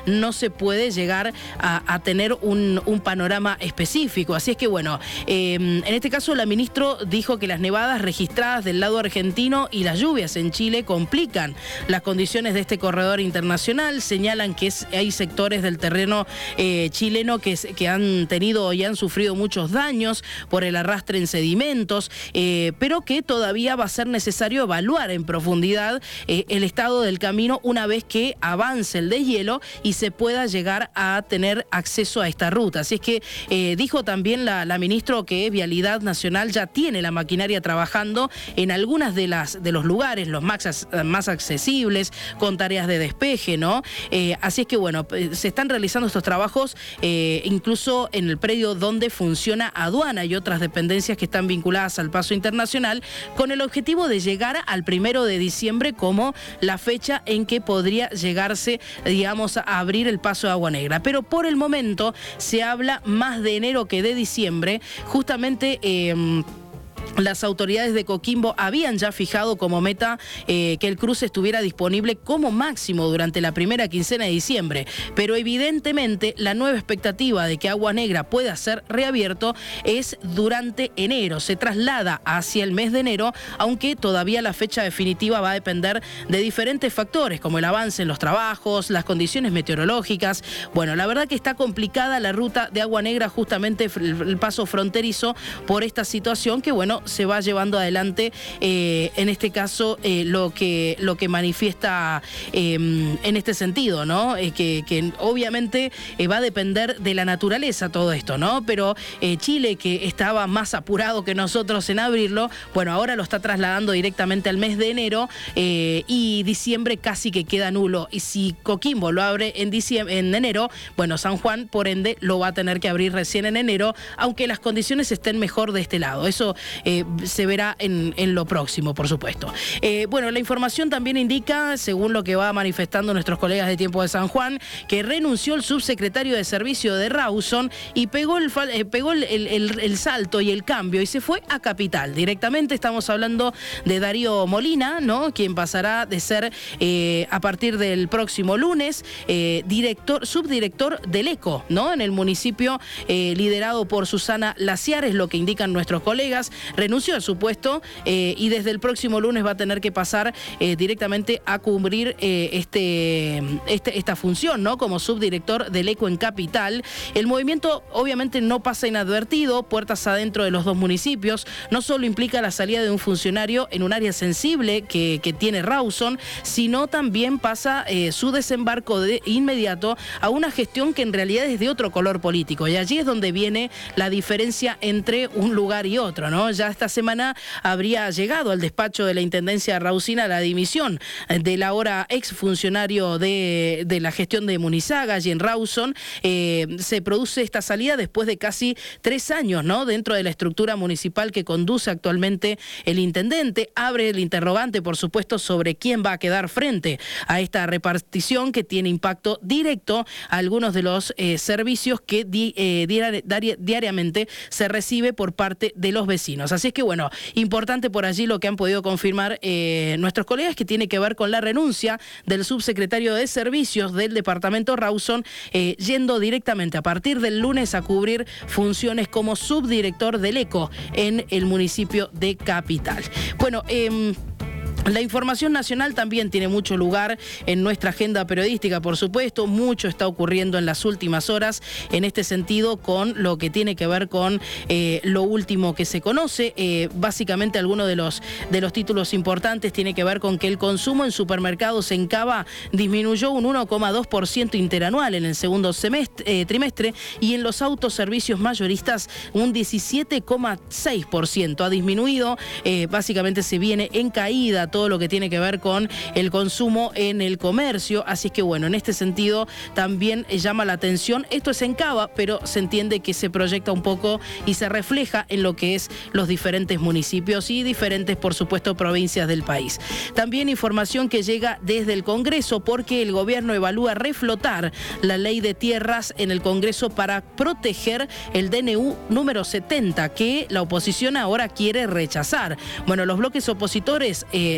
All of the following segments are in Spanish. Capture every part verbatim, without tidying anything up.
no se puede llegar a, a tener un, un panorama específico. Así es que bueno, eh, en este caso la ministra dijo que las nevadas registradas del lado argentino y las lluvias en Chile complican las condiciones de este corredor internacional. Señalan que es, hay sectores del terreno eh, chileno que, que han tenido y han sufrido muchos daños por el arrastre en sedimentos, eh, pero que todavía va a ser necesario evaluar en profundidad eh, el estado del camino una vez que avance el deshielo y se pueda llegar a tener acceso a esta ruta. Así es que eh, dijo también la, la ministra que Vialidad Nacional ya tiene la maquinaria trabajando en algunas de las de los lugares, los más, más accesibles, con tareas de despeje, ¿no? Eh, así es que bueno, se están realizando estos trabajos eh, incluso en el predio donde funciona aduana y otras dependencias que están vinculadas al paso internacional, con el objetivo de llegar al primero de diciembre como la fecha en que podría llegarse, digamos, a abrir el paso de Agua Negra. Pero por el momento se habla más de enero que de diciembre, justamente... Eh, Las autoridades de Coquimbo habían ya fijado como meta eh, que el cruce estuviera disponible como máximo durante la primera quincena de diciembre, pero evidentemente la nueva expectativa de que Agua Negra pueda ser reabierto es durante enero. Se traslada hacia el mes de enero, aunque todavía la fecha definitiva va a depender de diferentes factores, como el avance en los trabajos, las condiciones meteorológicas. Bueno, la verdad que está complicada la ruta de Agua Negra, justamente el paso fronterizo, por esta situación que, bueno, se va llevando adelante, eh, en este caso, eh, lo que lo que manifiesta eh, en este sentido, ¿no? Eh, que, que obviamente eh, va a depender de la naturaleza todo esto, ¿no? Pero eh, Chile, que estaba más apurado que nosotros en abrirlo, bueno, ahora lo está trasladando directamente al mes de enero eh, y diciembre casi que queda nulo. Y si Coquimbo lo abre en, diciembre, en enero, bueno, San Juan, por ende, lo va a tener que abrir recién en enero, aunque las condiciones estén mejor de este lado. Eso Eh, se verá en, en lo próximo, por supuesto. Eh, bueno, la información también indica, según lo que va manifestando nuestros colegas de Tiempo de San Juan, que renunció el subsecretario de Servicio de Rawson y pegó, el, eh, pegó el, el, el salto y el cambio y se fue a Capital. Directamente estamos hablando de Darío Molina, ¿no? Quien pasará de ser, eh, a partir del próximo lunes, eh, director, subdirector del ECO, ¿no? En el municipio eh, liderado por Susana Laciares, lo que indican nuestros colegas. Renunció a su puesto eh, y desde el próximo lunes va a tener que pasar eh, directamente a cubrir eh, este, este, esta función, ¿no? Como subdirector del ECO en Capital. El movimiento obviamente no pasa inadvertido, puertas adentro de los dos municipios. No solo implica la salida de un funcionario en un área sensible que, que tiene Rawson, sino también pasa eh, su desembarco de inmediato a una gestión que en realidad es de otro color político. Y allí es donde viene la diferencia entre un lugar y otro, ¿no? Ya esta semana habría llegado al despacho de la Intendencia Rawsina la dimisión del ahora exfuncionario de, de la gestión de Munizaga y en Rawson. Eh, se produce esta salida después de casi tres años, ¿no? Dentro de la estructura municipal que conduce actualmente el intendente. Abre el interrogante, por supuesto, sobre quién va a quedar frente a esta repartición que tiene impacto directo a algunos de los eh, servicios que di, eh, diari, diariamente se recibe por parte de los vecinos. Así es que, bueno, importante por allí lo que han podido confirmar eh, nuestros colegas, que tiene que ver con la renuncia del subsecretario de Servicios del departamento Rawson, eh, yendo directamente a partir del lunes a cubrir funciones como subdirector del ECO en el municipio de Capital. Bueno, eh, la información nacional también tiene mucho lugar en nuestra agenda periodística, por supuesto. Mucho está ocurriendo en las últimas horas en este sentido con lo que tiene que ver con eh, lo último que se conoce. Eh, básicamente, algunos de los, de los títulos importantes tiene que ver con que el consumo en supermercados en Cava disminuyó un uno coma dos por ciento interanual en el segundo semestre, eh, trimestre y en los autoservicios mayoristas un diecisiete coma seis por ciento. Ha disminuido, eh, básicamente se viene en caída todo lo que tiene que ver con el consumo en el comercio. Así es que, bueno, en este sentido también llama la atención. Esto es en Cava, pero se entiende que se proyecta un poco y se refleja en lo que es los diferentes municipios y diferentes, por supuesto, provincias del país. También información que llega desde el Congreso, porque el gobierno evalúa reflotar la ley de tierras en el Congreso para proteger el D N U número setenta, que la oposición ahora quiere rechazar. Bueno, los bloques opositores eh,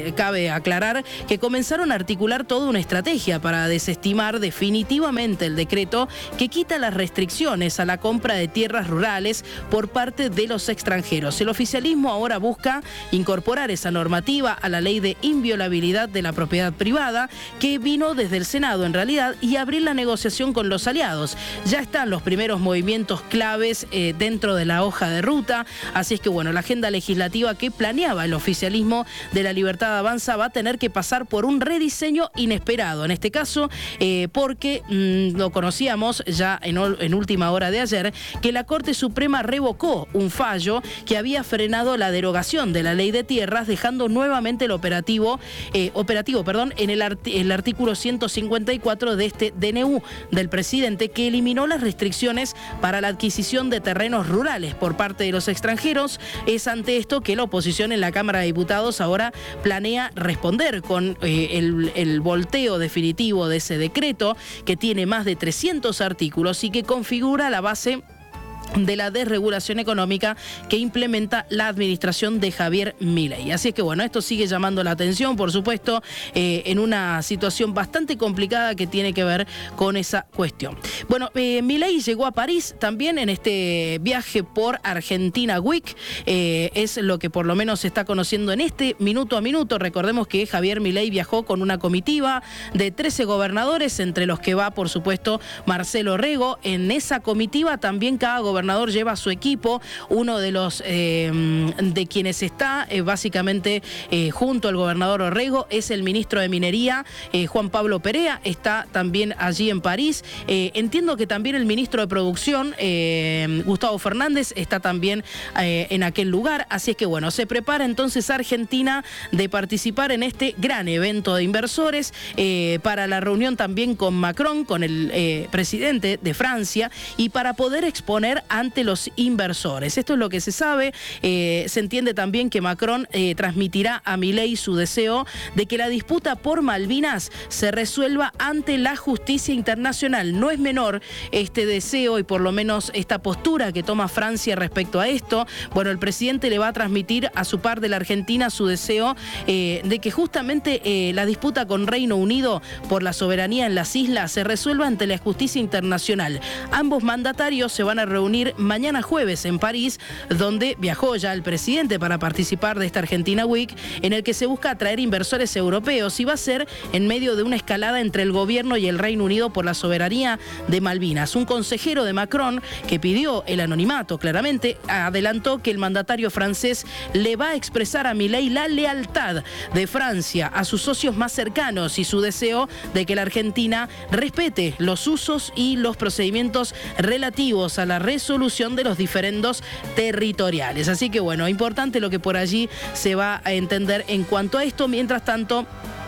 eh, cabe aclarar que comenzaron a articular toda una estrategia para desestimar definitivamente el decreto que quita las restricciones a la compra de tierras rurales por parte de los extranjeros. El oficialismo ahora busca incorporar esa normativa a la ley de inviolabilidad de la propiedad privada que vino desde el Senado en realidad y abrir la negociación con los aliados. Ya están los primeros movimientos claves eh, dentro de la hoja de ruta, así es que bueno, la agenda legislativa que planeaba el oficialismo de La Libertad Avanza va a tener que pasar por un rediseño inesperado, en este caso eh, porque mmm, lo conocíamos ya en, en última hora de ayer, que la Corte Suprema revocó un fallo que había frenado la derogación de la ley de tierras, dejando nuevamente el operativo, eh, operativo perdón, en el, art el artículo ciento cincuenta y cuatro de este D N U del presidente, que eliminó las restricciones para la adquisición de terrenos rurales por parte de los extranjeros. Es ante esto que la oposición en la Cámara de Diputados ahora planea responder con eh, el, el volteo definitivo de ese decreto, que tiene más de trescientos artículos y que configura la base de la desregulación económica que implementa la administración de Javier Milei. Así es que bueno, esto sigue llamando la atención, por supuesto, eh, en una situación bastante complicada que tiene que ver con esa cuestión. Bueno, eh, Milei llegó a París también en este viaje por Argentina Week, eh, es lo que por lo menos se está conociendo en este minuto a minuto. Recordemos que Javier Milei viajó con una comitiva de trece gobernadores, entre los que va, por supuesto, Marcelo Rego. En esa comitiva también cada gobernador gobernador lleva a su equipo. Uno de los eh, de quienes está eh, básicamente eh, junto al gobernador Orrego es el ministro de Minería, eh, Juan Pablo Perea, está también allí en París. Eh, entiendo que también el ministro de Producción, eh, Gustavo Fernández, está también eh, en aquel lugar. Así es que bueno, se prepara entonces Argentina de participar en este gran evento de inversores eh, para la reunión también con Macron, con el eh, presidente de Francia, y para poder exponer ante los inversores. Esto es lo que se sabe. Eh, se entiende también que Macron eh, transmitirá a Milei su deseo de que la disputa por Malvinas se resuelva ante la justicia internacional. No es menor este deseo y por lo menos esta postura que toma Francia respecto a esto. Bueno, el presidente le va a transmitir a su par de la Argentina su deseo eh, de que justamente eh, la disputa con Reino Unido por la soberanía en las islas se resuelva ante la justicia internacional. Ambos mandatarios se van a reunir mañana jueves en París, donde viajó ya el presidente para participar de esta Argentina Week, en el que se busca atraer inversores europeos, y va a ser en medio de una escalada entre el gobierno y el Reino Unido por la soberanía de Malvinas. Un consejero de Macron, que pidió el anonimato claramente, adelantó que el mandatario francés le va a expresar a Milei la lealtad de Francia a sus socios más cercanos y su deseo de que la Argentina respete los usos y los procedimientos relativos a la resolución de los diferendos territoriales. Así que bueno, importante lo que por allí se va a entender en cuanto a esto. Mientras tanto,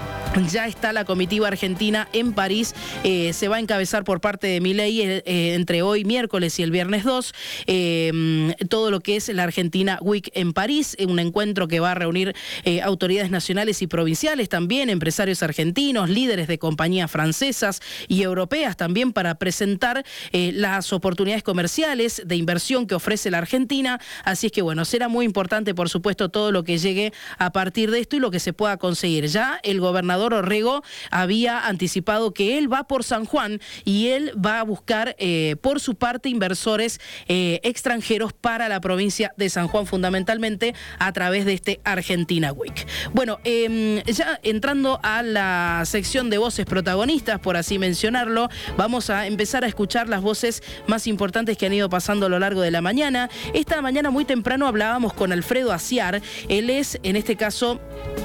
ya está la comitiva argentina en París, eh, se va a encabezar por parte de Milei eh, eh, entre hoy miércoles y el viernes dos, eh, todo lo que es la Argentina Week en París, un encuentro que va a reunir eh, autoridades nacionales y provinciales, también empresarios argentinos, líderes de compañías francesas y europeas también, para presentar eh, las oportunidades comerciales de inversión que ofrece la Argentina. Así es que bueno, será muy importante por supuesto todo lo que llegue a partir de esto y lo que se pueda conseguir. Ya el gobernador Orrego había anticipado que él va por San Juan y él va a buscar eh, por su parte inversores eh, extranjeros para la provincia de San Juan, fundamentalmente a través de este Argentina Week. Bueno, eh, ya entrando a la sección de voces protagonistas, por así mencionarlo, vamos a empezar a escuchar las voces más importantes que han ido pasando a lo largo de la mañana. Esta mañana muy temprano hablábamos con Alfredo Aciar, él es en este caso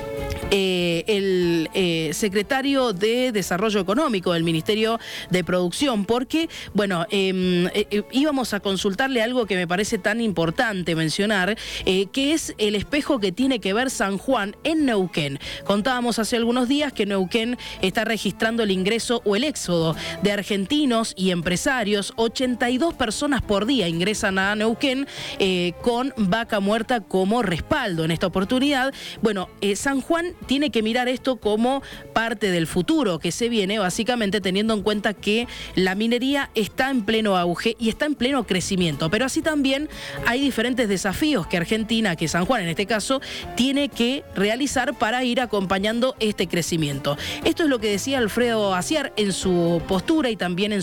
Eh, el eh, secretario de Desarrollo Económico del Ministerio de Producción, porque, bueno, eh, eh, íbamos a consultarle algo que me parece tan importante mencionar, eh, que es el espejo que tiene que ver San Juan en Neuquén. Contábamos hace algunos días que Neuquén está registrando el ingreso o el éxodo de argentinos y empresarios. ochenta y dos personas por día ingresan a Neuquén eh, con vaca muerta como respaldo. En esta oportunidad, bueno, eh, San Juan tiene que mirar esto como parte del futuro que se viene, básicamente teniendo en cuenta que la minería está en pleno auge y está en pleno crecimiento, pero así también hay diferentes desafíos que Argentina, que San Juan en este caso, tiene que realizar para ir acompañando este crecimiento. Esto es lo que decía Alfredo Aciar en su postura y también en